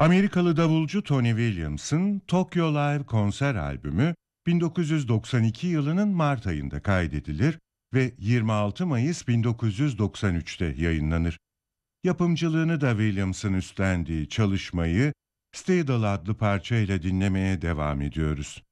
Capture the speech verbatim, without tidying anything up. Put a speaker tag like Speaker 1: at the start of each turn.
Speaker 1: Amerikalı davulcu Tony Williams'ın Tokyo Live konser albümü bin dokuz yüz doksan iki yılının Mart ayında kaydedilir ve yirmi altı Mayıs bin dokuz yüz doksan üçte yayınlanır. Yapımcılığını da Williams'ın üstlendiği çalışmayı Steadle adlı parçayla dinlemeye devam ediyoruz.